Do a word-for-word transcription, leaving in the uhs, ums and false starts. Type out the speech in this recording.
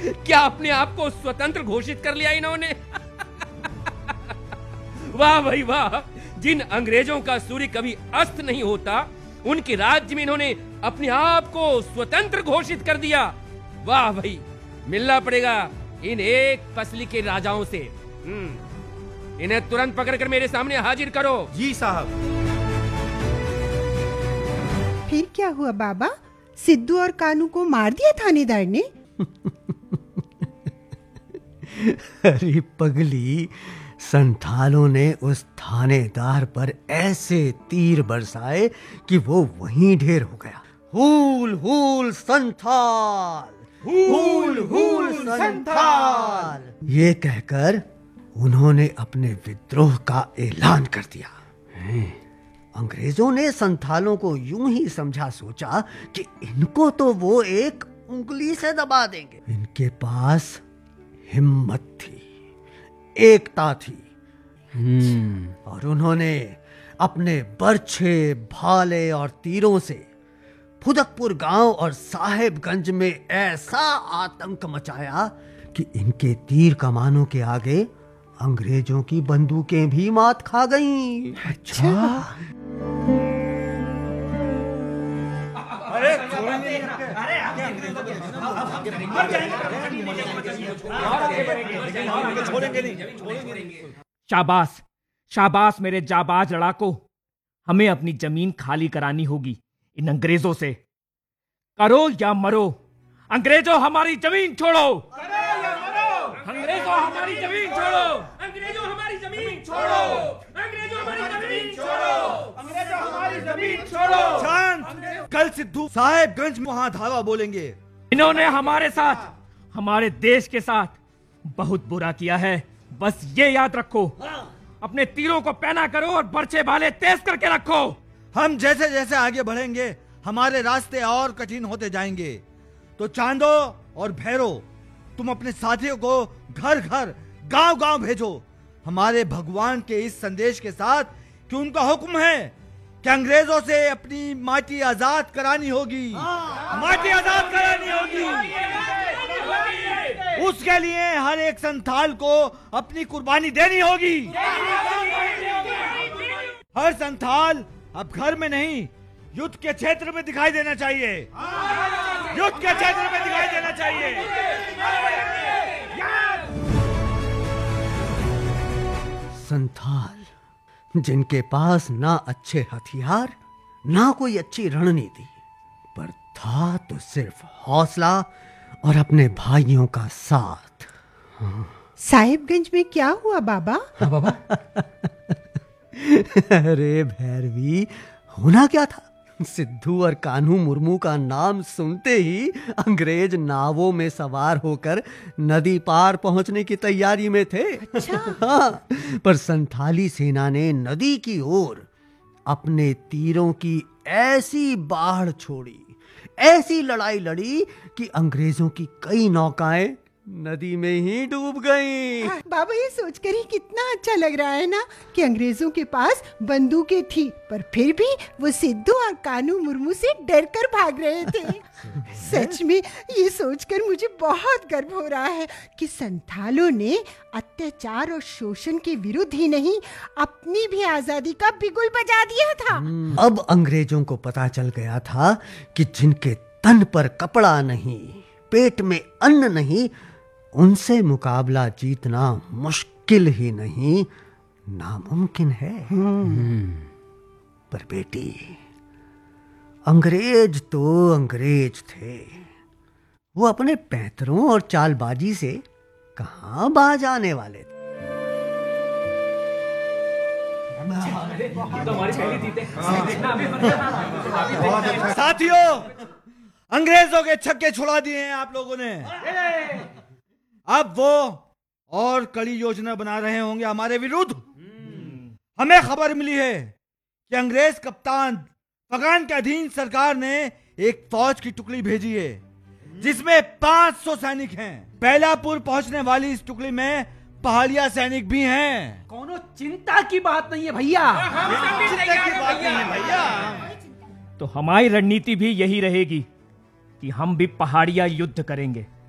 क्या अपने आप को स्वतंत्र घोषित कर लिया इन्होंने? वाह भाई वाह, जिन अंग्रेजों का सूर्य कभी अस्त नहीं होता, उनके राज्य में इन्होंने अपने आप को स्वतंत्र घोषित कर दिया। वाह भाई, मिलना पड़ेगा इन एक फसली के राजाओं से। इन्हें तुरंत पकड़कर मेरे सामने हाजिर करो। जी साहब। फिर क्या हुआ बाबा? सिद्धू और कानू को मार दिया थानेदार ने? अरे पगली, संथालों ने उस थानेदार पर ऐसे तीर बरसाए कि वो वहीं ढेर हो गया। हूल हूल संथाल, हूल हूल संथाल, ये कहकर उन्होंने अपने विद्रोह का ऐलान कर दिया। अंग्रेजों ने संथालों को यूं ही समझा सोचा कि इनको तो वो एक उंगली से दबा देंगे। इनके पास हिम्मत थी, एकता थी, और उन्होंने अपने बर्छे, भाले और तीरों से फुदकपुर गांव और साहेबगंज में ऐसा आतंक मचाया कि इनके तीर कमानों के आगे अंग्रेजों की बंदूकें भी मात खा गईं। अच्छा। अरे छोड़ेंगे नहीं। शाबाश शाबाश मेरे जाबाज लड़ाको, हमें अपनी जमीन खाली करानी होगी इन अंग्रेजों से। करो या मरो, अंग्रेजों हमारी जमीन छोड़ो। करो या मरो, अंग्रेजों हमारी जमीन छोड़ो। अंग्रेजों हमारी जमीन छोड़ो। अंग्रेजों हमारी जमीन छोड़ो। अंग्रेजों हमारी जमीन छोड़ो। शांत। कल सिद्धू साहेबगंज में वहां धावा बोलेंगे। इन्होंने हमारे साथ, हमारे देश के साथ बहुत बुरा किया है, बस ये याद रखो। अपने तीरों को पैना करो और बर्छे भाले तेज करके रखो। हम जैसे जैसे आगे बढ़ेंगे हमारे रास्ते और कठिन होते जाएंगे। तो चांदो और भैरो, तुम अपने साथियों को घर घर, गांव गांव भेजो हमारे भगवान के इस संदेश के साथ कि उनका हुक्म है कि अंग्रेजों से अपनी माटी आजाद करानी होगी। माटी आजाद करानी होगी। उसके लिए हर एक संथाल को अपनी कुर्बानी देनी होगी। हर संथाल अब घर में नहीं, युद्ध के क्षेत्र में दिखाई देना चाहिए। युद्ध के क्षेत्र में दिखाई देना चाहिए। संथाल जिनके पास ना अच्छे हथियार, ना कोई अच्छी रणनीति, पर था तो सिर्फ हौसला और अपने भाइयों का साथ। साहिबगंज में क्या हुआ बाबा? हाँ बाबा। अरे भैरवी, होना क्या था? सिद्धू और कान्हू मुर्मू का नाम सुनते ही अंग्रेज नावों में सवार होकर नदी पार पहुंचने की तैयारी में थे। अच्छा। हाँ, पर संथाली सेना ने नदी की ओर अपने तीरों की ऐसी बाढ़ छोड़ी, ऐसी लड़ाई लड़ी कि अंग्रेजों की कई नौकाएं नदी में ही डूब गईं। बाबा, ये सोचकर ही कितना अच्छा लग रहा है ना कि अंग्रेजों के पास बंदूकें थी, पर फिर भी वो सिद्धू और कान्हू मुर्मू से डर कर भाग रहे थे। सच में ये सोचकर मुझे बहुत गर्व हो रहा है कि संथालों ने अत्याचार और शोषण के विरुद्ध ही नहीं, अपनी भी आजादी का बिगुल बजा दिया था। अब अंग्रेजों को पता चल गया था कि जिनके तन पर कपड़ा नहीं, पेट में अन्न नहीं, उनसे मुकाबला जीतना मुश्किल ही नहीं, नामुमकिन है। पर बेटी, अंग्रेज तो अंग्रेज थे, वो अपने पैंतरों और चालबाजी से कहां बाज आने वाले थे। साथियों, अंग्रेजों के छक्के छुड़ा दिए हैं आप लोगों ने। अब वो और कड़ी योजना बना रहे होंगे हमारे विरुद्ध। हमें खबर मिली है कि अंग्रेज कप्तान फगान के अधीन सरकार ने एक फौज की टुकड़ी भेजी है जिसमें पाँच सौ सैनिक हैं। बेलापुर पहुंचने वाली इस टुकड़ी में पहाड़िया सैनिक भी हैं। कोनो चिंता की बात नहीं है भैया। चिंता की बात नहीं है भैया। तो हमारी रणनीति भी यही रहेगी कि हम भी पहाड़िया युद्ध करेंगे।